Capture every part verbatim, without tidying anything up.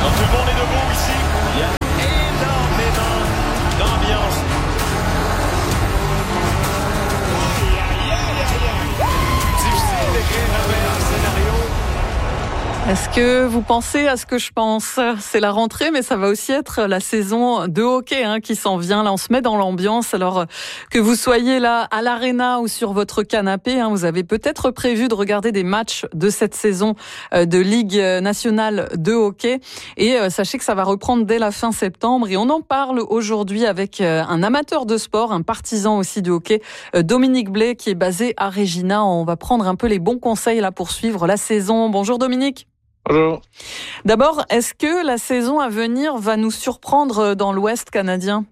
tout le monde est debout ici. Il y a énormément d'ambiance. Difficile d'écrire un meilleur scénario. Est-ce que vous pensez à ce que je pense? C'est la rentrée, mais ça va aussi être la saison de hockey hein, qui s'en vient. Là, on se met dans l'ambiance. Alors que vous soyez là à l'aréna ou sur votre canapé, hein, vous avez peut-être prévu de regarder des matchs de cette saison de Ligue nationale de hockey. Et euh, sachez que ça va reprendre dès la fin septembre. Et on en parle aujourd'hui avec euh, un amateur de sport, un partisan aussi du hockey, euh, Dominique Blais, qui est basé à Regina. On va prendre un peu les bons conseils là pour suivre la saison. Bonjour Dominique. Bonjour. D'abord, est-ce que la saison à venir va nous surprendre dans l'Ouest canadien?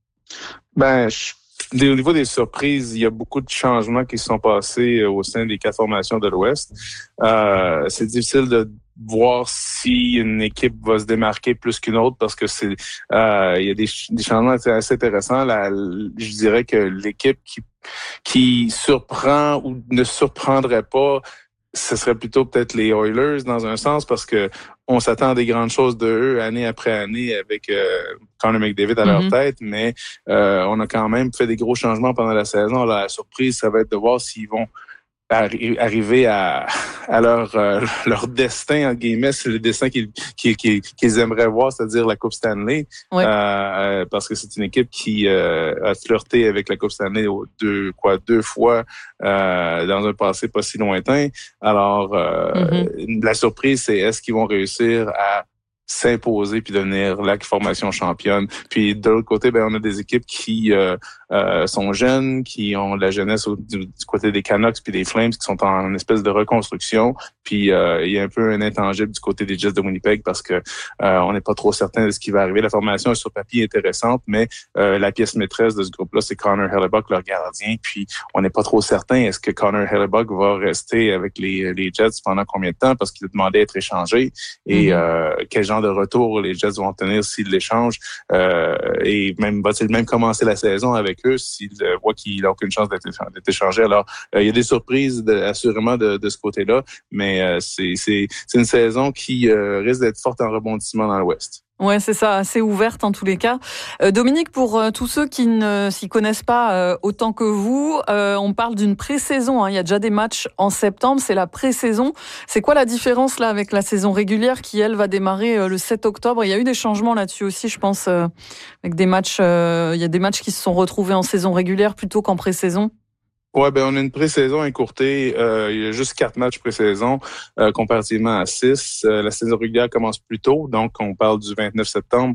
Ben, je, au niveau des surprises, il y a beaucoup de changements qui se sont passés au sein des quatre formations de l'Ouest. Euh, c'est difficile de voir si une équipe va se démarquer plus qu'une autre parce que c'est euh, il y a des, des changements assez intéressants. La, je dirais que l'équipe qui qui surprend ou ne surprendrait pas, ce serait plutôt peut-être les Oilers dans un sens parce que on s'attend à des grandes choses de eux année après année avec euh, Connor McDavid à leur mm-hmm. tête, mais euh, on a quand même fait des gros changements pendant la saison. La surprise, ça va être de voir s'ils vont arri- arriver à, à leur euh, leur destin, en guillemets, c'est le destin qu'ils, qu'ils, qu'ils, qu'ils aimeraient voir, c'est-à-dire la Coupe Stanley. Ouais. Euh, parce que c'est une équipe qui euh, a flirté avec la Coupe Stanley deux, quoi, deux fois euh, dans un passé pas si lointain. Alors, euh, mm-hmm. la surprise, c'est est-ce qu'ils vont réussir à s'imposer puis devenir la formation championne. Puis de l'autre côté, ben on a des équipes qui euh, euh, sont jeunes, qui ont de la jeunesse au, du, du côté des Canucks puis des Flames, qui sont en une espèce de reconstruction. Puis euh, il y a un peu un intangible du côté des Jets de Winnipeg parce que euh, on n'est pas trop certain de ce qui va arriver. La formation est sur papier intéressante, mais euh, la pièce maîtresse de ce groupe-là, c'est Connor Hellebuyck, leur gardien. Puis on n'est pas trop certain est-ce que Connor Hellebuyck va rester avec les, les Jets pendant combien de temps parce qu'il a demandé à être échangé et mm-hmm. euh, quel genre de retour les Jets vont obtenir s'ils l'échangent euh, et même va-t-il même commencer la saison avec eux s'il euh, voit qu'il n'a aucune chance d'être, d'être échangé. Alors, euh, il y a des surprises de, assurément de, de ce côté-là, mais euh, c'est, c'est, c'est une saison qui euh, risque d'être forte en rebondissement dans l'Ouest. Ouais, c'est ça, assez ouverte en tous les cas. Euh, Dominique, pour euh, tous ceux qui ne s'y connaissent pas euh, autant que vous, euh, on parle d'une pré-saison. Hein. Il y a déjà des matchs en septembre, c'est la pré-saison. C'est quoi la différence là avec la saison régulière qui, elle, va démarrer euh, le sept octobre? Il y a eu des changements là-dessus aussi, je pense, euh, avec des matchs. Euh, il y a des matchs qui se sont retrouvés en saison régulière plutôt qu'en pré-saison. Ouais, ben on a une pré-saison écourtée. Euh, il y a juste quatre matchs pré-saison euh, comparativement à six. Euh, la saison régulière commence plus tôt, donc on parle du vingt-neuf septembre.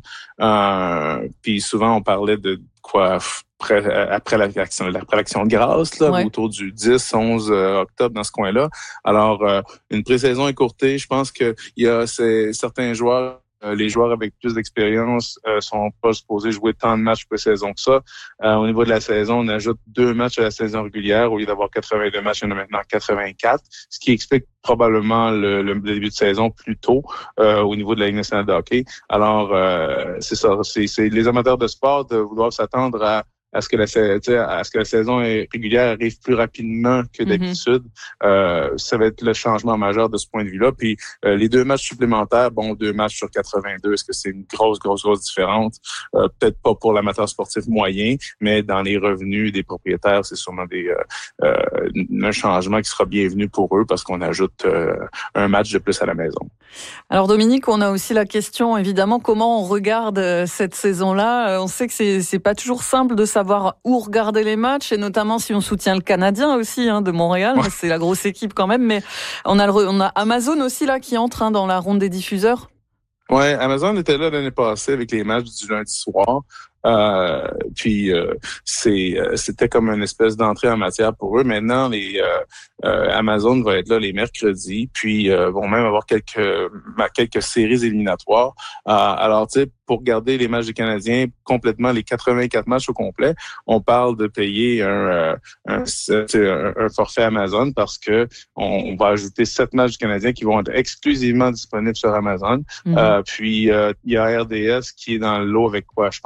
Euh, puis souvent on parlait de quoi après, après l'action, après l'action de grâce, là, ouais. autour du dix, onze octobre dans ce coin-là. Alors euh, une pré-saison écourtée, je pense que il y a ces, certains joueurs. Euh, les joueurs avec plus d'expérience euh, sont pas supposés jouer tant de matchs pré-saison que ça. Euh, au niveau de la saison, on ajoute deux matchs à la saison régulière. Au lieu d'avoir quatre-vingt-deux matchs, il y en a maintenant quatre-vingt-quatre, ce qui explique probablement le, le début de saison plus tôt euh, au niveau de la Ligue nationale de hockey. Alors, euh, c'est ça. C'est, c'est les amateurs de sport doivent s'attendre à à ce que la à ce que la saison régulière arrive plus rapidement que d'habitude. Mm-hmm. Euh, ça va être le changement majeur de ce point de vue-là. Puis euh, les deux matchs supplémentaires, bon, deux matchs sur quatre-vingt-deux, est-ce que c'est une grosse, grosse, grosse différence? Euh, peut-être pas pour l'amateur sportif moyen, mais dans les revenus des propriétaires, c'est sûrement des euh, euh, un changement qui sera bienvenu pour eux parce qu'on ajoute euh, un match de plus à la maison. Alors Dominique, on a aussi la question, évidemment, comment on regarde cette saison-là? On sait que c'est, c'est pas toujours simple de savoir où regarder les matchs, et notamment si on soutient le Canadien aussi hein, de Montréal, ouais. C'est la grosse équipe quand même, mais on a, le, on a Amazon aussi là qui entre hein, dans la ronde des diffuseurs. Ouais, Amazon était là l'année passée avec les matchs du lundi soir. Euh, puis euh, c'est euh, c'était comme une espèce d'entrée en matière pour eux. Maintenant, les euh, euh, Amazon va être là les mercredis, puis euh, vont même avoir quelques quelques séries éliminatoires. Euh, alors, tu sais, pour regarder les matchs des Canadiens complètement, les quatre-vingt-quatre matchs au complet, on parle de payer un un, un, un forfait Amazon parce que on, on va ajouter sept matchs du Canadien qui vont être exclusivement disponibles sur Amazon. Mm-hmm. Euh, puis euh, il y a R D S qui est dans le lot avec quoi, je pense quarante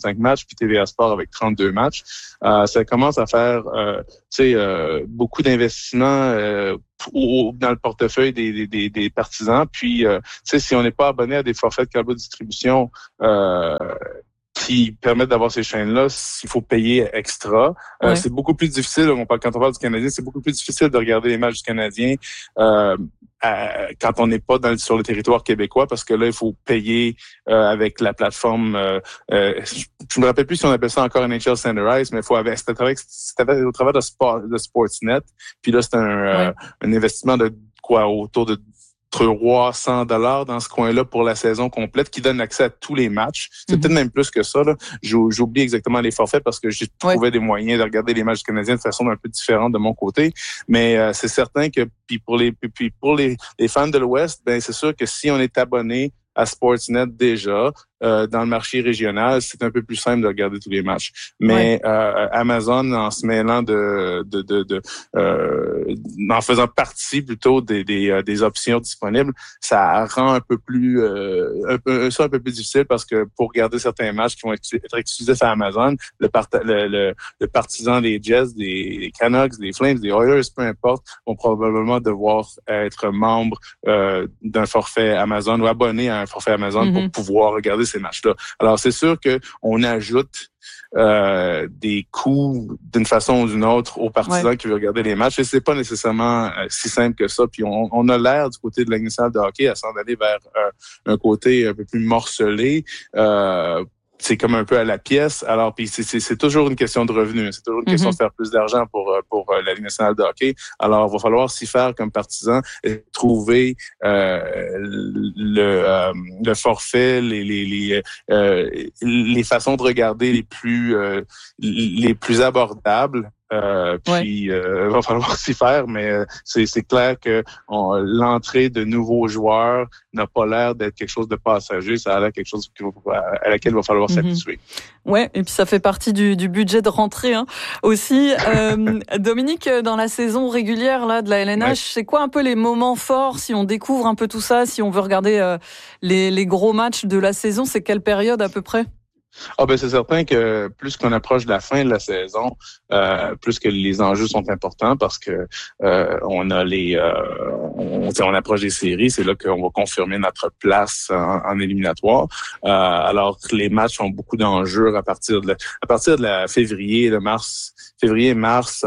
trente-cinq matchs, puis T V A Sport avec trente-deux matchs. Euh, ça commence à faire, euh, tu sais, euh, beaucoup d'investissements euh, au, dans le portefeuille des, des, des partisans. Puis, euh, tu sais, si on n'est pas abonné à des forfaits de câble distribution euh, qui permettent d'avoir ces chaînes-là, il faut payer extra. Euh, ouais. C'est beaucoup plus difficile, on parle, quand on parle du Canadien, c'est beaucoup plus difficile de regarder les matchs du Canadien euh, à, quand on n'est pas dans, sur le territoire québécois, parce que là, il faut payer euh, avec la plateforme. Euh, euh, je me rappelle plus si on appelle ça encore N H L Standardized, mais il faut avec, c'était, c'était au travers de, sport, de Sportsnet. Puis là, c'est un, ouais. euh, un investissement de quoi autour de trois cents dollars dans ce coin-là pour la saison complète, qui donne accès à tous les matchs. C'est mm-hmm. peut-être même plus que ça, là. J'oublie exactement les forfaits parce que j'ai trouvé ouais. des moyens de regarder les matchs canadiens de façon un peu différente de mon côté. Mais euh, c'est certain que puis pour les puis pour les, les fans de l'Ouest, ben c'est sûr que si on est abonné à Sportsnet déjà, euh, dans le marché régional, c'est un peu plus simple de regarder tous les matchs. Mais ouais. euh, Amazon, en se mêlant de, de, de, de euh, en faisant partie plutôt des, des, des options disponibles, ça rend un peu plus euh, un peu, ça un peu plus difficile parce que pour regarder certains matchs qui vont être exclusifs à Amazon, le, part, le, le, le partisan des Jets, des Canucks, des Flames, des Oilers, peu importe, vont probablement devoir être membre euh, d'un forfait Amazon ou abonné à un forfait Amazon mm-hmm. pour pouvoir regarder ces matchs-là. Alors, c'est sûr qu'on ajoute euh, des coûts d'une façon ou d'une autre aux partisans ouais. qui veulent regarder les matchs. Et c'est pas nécessairement euh, si simple que ça. Puis on, on a l'air du côté de la Ligue nationale de hockey à s'en aller vers euh, un côté un peu plus morcelé. Euh, c'est comme un peu à la pièce. Alors, puis c'est, c'est, c'est toujours une question de revenus. C'est toujours une mm-hmm. question de faire plus d'argent pour pour la Ligue nationale de hockey. Alors, il va falloir s'y faire comme partisan et trouver euh, le euh, le forfait, les les les, euh, les façons de regarder les plus euh, les plus abordables. Euh, puis, il ouais. euh, va falloir s'y faire, mais euh, c'est, c'est clair que on, l'entrée de nouveaux joueurs n'a pas l'air d'être quelque chose de passager. Ça a l'air quelque chose qui va, à laquelle il va falloir mm-hmm. s'habituer. Ouais, et puis ça fait partie du, du budget de rentrée hein. aussi. Euh, Dominique, dans la saison régulière là de la L N H, ouais. c'est quoi un peu les moments forts si on découvre un peu tout ça, si on veut regarder euh, les, les gros matchs de la saison, c'est quelle période à peu près? Ah ben c'est certain que plus qu'on approche de la fin de la saison, euh, plus que les enjeux sont importants parce que euh, on a les euh, on, on approche des séries, c'est là qu'on va confirmer notre place en, en éliminatoire. Euh, alors les matchs ont beaucoup d'enjeux à partir de la, à partir de la février, de mars, février, mars, euh,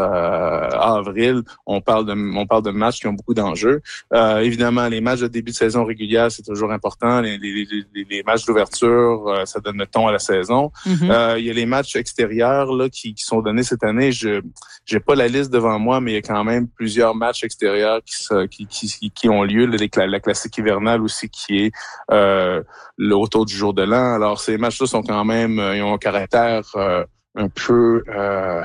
avril, on parle de on parle de matchs qui ont beaucoup d'enjeux. Euh, évidemment, les matchs de début de saison régulière, c'est toujours important. Les, les, les, les matchs d'ouverture, euh, ça donne le ton à la saison. Mm-hmm. Euh, il y a les matchs extérieurs là qui, qui sont donnés cette année. Je j'ai pas la liste devant moi, mais il y a quand même plusieurs matchs extérieurs qui qui qui, qui ont lieu. La, la classique hivernale aussi qui est euh, autour du jour de l'an. Alors ces matchs-là sont quand même ils ont un caractère euh, un peu euh,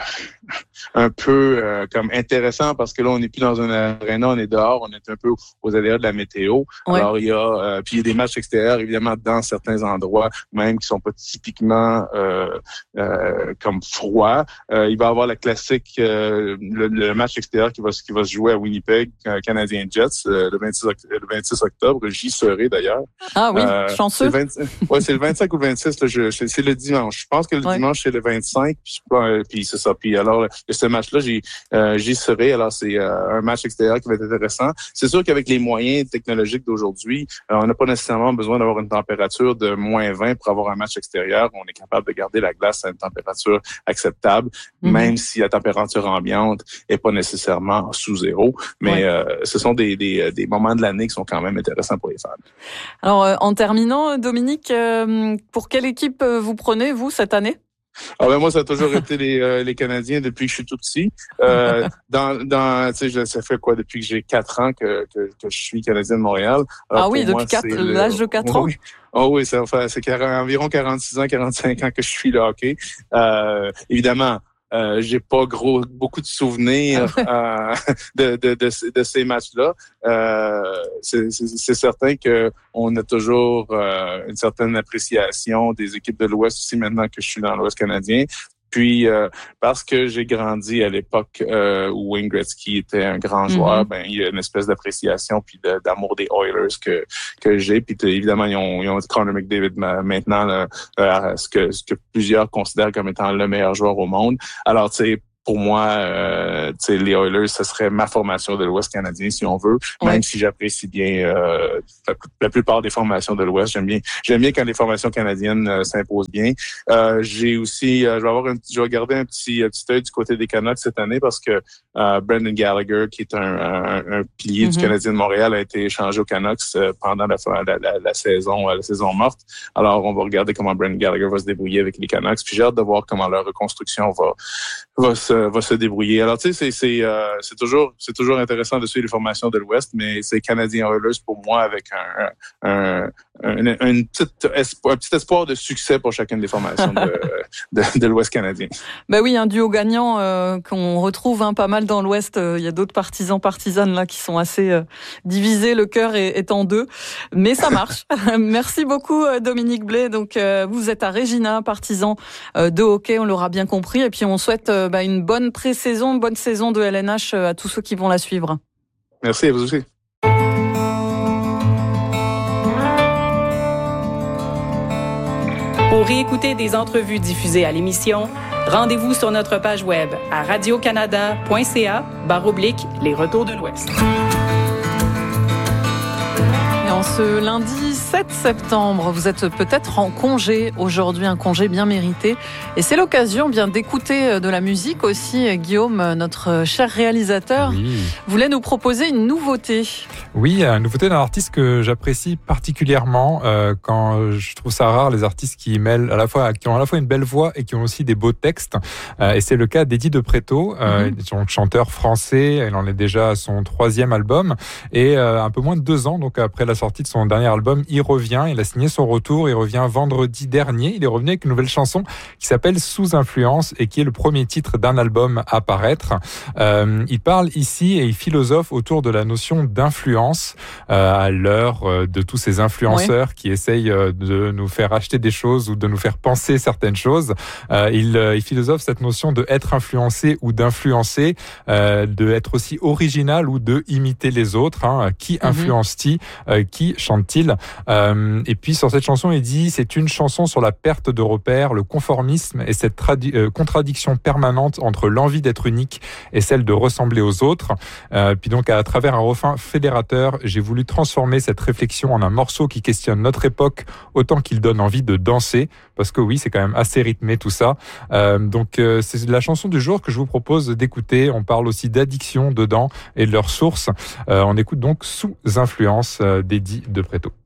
un peu euh, comme intéressant parce que là on n'est plus dans un aréna, on est dehors, on est un peu aux aléas de la météo. Ouais. Alors il y a euh, puis il y a des matchs extérieurs évidemment dans certains endroits même qui sont pas typiquement euh, euh, comme froids. Euh, il va y avoir la classique euh, le, le match extérieur qui va qui va se jouer à Winnipeg, euh, Canadien Jets euh, le vingt-six octobre. J'y serai d'ailleurs. Ah oui, euh, chanceux. C'est le vingt, ouais, c'est le vingt-cinq ou le vingt-six là, je, c'est, c'est le dimanche. Je pense que le ouais. dimanche c'est le vingt-cinq puis, euh, puis c'est ça. Puis alors ce match-là, j'y, euh, j'y serai. Alors, c'est euh, un match extérieur qui va être intéressant. C'est sûr qu'avec les moyens technologiques d'aujourd'hui, euh, on n'a pas nécessairement besoin d'avoir une température de moins vingt pour avoir un match extérieur. On est capable de garder la glace à une température acceptable, mm-hmm. même si la température ambiante est pas nécessairement sous zéro. Mais ouais. euh, ce sont des, des, des moments de l'année qui sont quand même intéressants pour les fans. Alors, euh, en terminant, Dominique, euh, pour quelle équipe vous prenez, vous, cette année? Ah ben moi ça a toujours été les euh, les Canadiens depuis que je suis tout petit. Euh, dans dans tu sais ça fait quoi depuis que j'ai quatre ans que que, que je suis Canadien de Montréal. Alors, ah oui, depuis moi, quatre, l'âge de quatre ans. Oui. Oh oui, ça fait c'est environ quarante-six ans, quarante-cinq ans que je suis le hockey. Euh, évidemment. Euh, j'ai pas gros beaucoup de souvenirs euh, de, de, de, de ces matchs-là. Euh, c'est, c'est, c'est certain que on a toujours euh, une certaine appréciation des équipes de l'Ouest aussi maintenant que je suis dans l'Ouest canadien. Puis, euh, parce que j'ai grandi à l'époque euh, où Wayne Gretzky était un grand joueur, mm-hmm. ben il y a une espèce d'appréciation puis de, d'amour des Oilers que que j'ai. Puis évidemment, ils ont, ils ont Connor McDavid maintenant, là, euh, ce que ce que plusieurs considèrent comme étant le meilleur joueur au monde. Alors, tu sais, pour moi, euh, les Oilers, ce serait ma formation de l'Ouest canadien, si on veut. Même ouais. si j'apprécie bien euh, la, la plupart des formations de l'Ouest, j'aime bien. J'aime bien quand les formations canadiennes euh, s'imposent bien. Euh, j'ai aussi, euh, je vais avoir, un, je vais garder un petit, un petit œil du côté des Canucks cette année parce que euh, Brendan Gallagher, qui est un, un, un pilier mm-hmm. du Canadien de Montréal, a été échangé aux Canucks euh, pendant la, la, la, la saison, la saison morte. Alors, on va regarder comment Brendan Gallagher va se débrouiller avec les Canucks. Puis j'ai hâte de voir comment leur reconstruction va va se va se débrouiller. Alors tu sais c'est c'est euh, c'est toujours c'est toujours intéressant de suivre les formations de l'Ouest, mais c'est Canadiens Oilers pour moi avec un un un, un, une petite espoir, un petit espoir de succès pour chacune des formations de de, de l'Ouest canadien. Ben oui, un duo gagnant euh, qu'on retrouve hein, pas mal dans l'Ouest. Il euh, y a d'autres partisans partisanes là qui sont assez euh, divisés, le cœur est, est en deux, mais ça marche. Merci beaucoup Dominique Blais. Donc euh, vous êtes à Regina, partisan euh, de hockey, on l'aura bien compris, et puis on souhaite euh, bah, une bonne pré-saison, une bonne saison de L N H à tous ceux qui vont la suivre. Merci à vous aussi. Pour réécouter des entrevues diffusées à l'émission, rendez-vous sur notre page web à radiocanada.ca barre oblique les retours de l'Ouest. Ce lundi sept septembre, vous êtes peut-être en congé aujourd'hui, un congé bien mérité. Et c'est l'occasion bien d'écouter de la musique aussi. Guillaume, notre cher réalisateur, oui. voulait nous proposer une nouveauté. Oui, une nouveauté d'un artiste que j'apprécie particulièrement euh, quand je trouve ça rare, les artistes qui mêlent à la fois, qui ont à la fois une belle voix et qui ont aussi des beaux textes. Euh, et c'est le cas d'Eddie de Pretto, euh, mm-hmm. donc chanteur français. Il en est déjà à son troisième album. Et euh, un peu moins de deux ans, donc après la sortie de son dernier album, il revient, il a signé son retour, il revient vendredi dernier, il est revenu avec une nouvelle chanson qui s'appelle Sous influence et qui est le premier titre d'un album à paraître. Euh, il parle ici et il philosophe autour de la notion d'influence euh, à l'heure euh, de tous ces influenceurs oui. qui essayent euh, de nous faire acheter des choses ou de nous faire penser certaines choses. Euh, il, euh, il philosophe cette notion de être influencé ou d'influencer, euh, de être aussi original ou de imiter les autres. Hein. Qui influence-t-il euh, Qui chante-t-il euh, Et puis sur cette chanson, il dit c'est une chanson sur la perte de repères, le conformisme et cette tradi- euh, contradiction permanente entre l'envie d'être unique et celle de ressembler aux autres. Euh, puis donc à travers un refrain fédérateur, j'ai voulu transformer cette réflexion en un morceau qui questionne notre époque autant qu'il donne envie de danser, parce que oui, c'est quand même assez rythmé tout ça. Euh, donc euh, c'est la chanson du jour que je vous propose d'écouter. On parle aussi d'addiction dedans et de leurs sources. Euh, on écoute donc Sous influence euh, d'Eddie de Pretto.